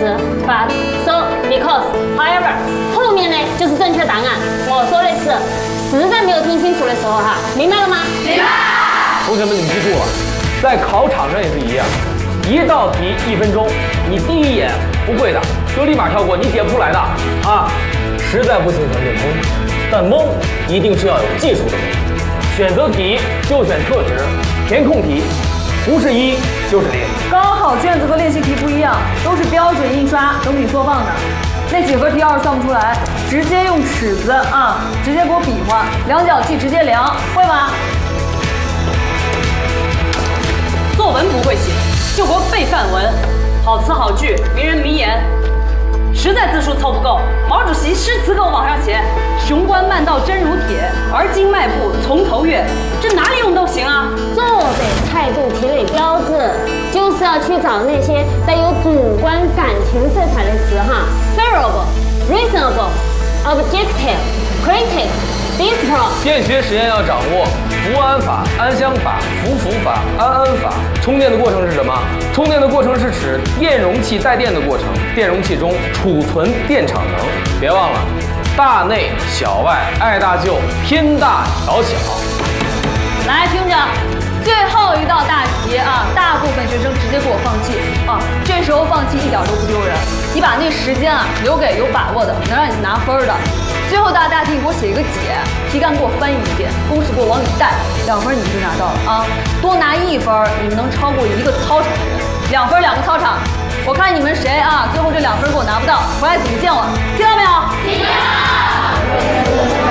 是 but so because however 后面呢就是正确答案。我说的是实在没有听清楚的时候哈，明白了吗？明白。 同学们，你们记住了，在考场上也是一样，一道题1分钟，你第一眼不会的就立马跳过，你解不出来的啊。实在不行咱就蒙，但蒙一定是要有技术的蒙。选择题就选特值，填空题不是1就是0。 高考卷子和练习题不一样，都是标准印刷等比缩放的。那几何题要是算不出来，直接用尺子啊，直接给我比划，量角器直接量，会吗？ 作文不会写，就给我背范文，好词好句，名人名言。实在字数凑不够，毛主席诗词给我往上写。雄关漫道真如铁，而今迈步从头越。这哪里用都行啊。 作北态度题类标志就是要去找那些带有主观感情色彩的词哈 ，favorable、reasonable、objective、critic、dispro。 电学实验要掌握伏安法、安相法、伏符法、安安法。充电的过程是什么？充电的过程是指电容器带电的过程，电容器中储存电场能。别忘了，大内小外，爱大就，偏大调小。 来听着，最后一道大题啊，大部分学生直接给我放弃啊，这时候放弃一点都不丢人。你把那时间啊留给有把握的，能让你拿分的。最后大题你给我写一个解，题干给我翻译一遍，公式给我往里带，2分你们就拿到了啊。多拿1分，你们能超过1个操场的人，2分2个操场。我看你们谁啊，最后这2分给我拿不到，回来组见我，听到没有？听到。